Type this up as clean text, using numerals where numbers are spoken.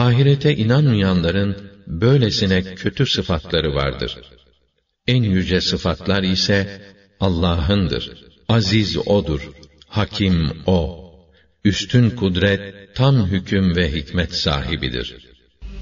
Ahirete inanmayanların böylesine kötü sıfatları vardır. En yüce sıfatlar ise Allah'ındır. Aziz O'dur, Hakim O. Üstün kudret, tam hüküm ve hikmet sahibidir.